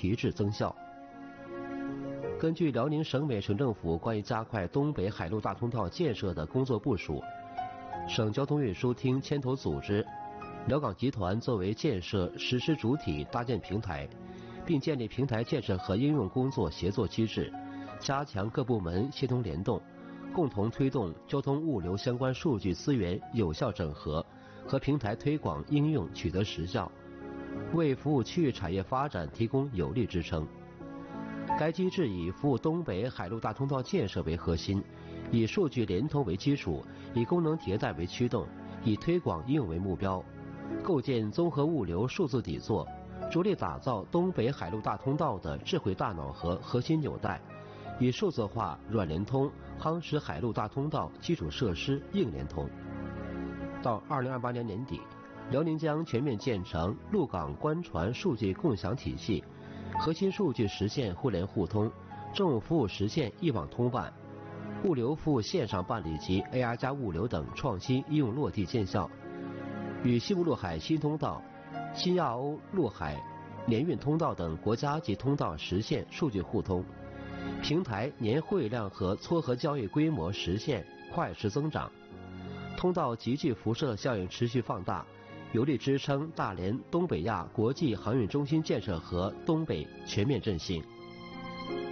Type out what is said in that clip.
提质增效。根据辽宁省委省政府关于加快东北海陆大通道建设的工作部署，省交通运输厅牵头组织辽港集团作为建设实施主体搭建平台，并建立平台建设和应用工作协作机制，加强各部门协同联动，共同推动交通物流相关数据资源有效整合和平台推广应用取得实效，为服务区域产业发展提供有力支撑。该机制以服务东北海陆大通道建设为核心，以数据联通为基础，以功能迭代为驱动，以推广应用为目标，构建综合物流数字底座，着力打造东北海陆大通道的智慧大脑和核心纽带，以数字化软联通夯实海陆大通道基础设施硬联通。到2028年年底，辽宁将全面建成陆港官船数据共享体系，核心数据实现互联互通，政务服务实现一网通办，物流服务线上办理及 AR 加物流等创新应用落地见效，与西部陆海新通道、新亚欧陆海联运通道等国家级通道实现数据互通，平台年汇量和撮合交易规模实现快速增长，通道集聚辐射效应持续放大，有力支撑大连东北亚国际航运中心建设和东北全面振兴。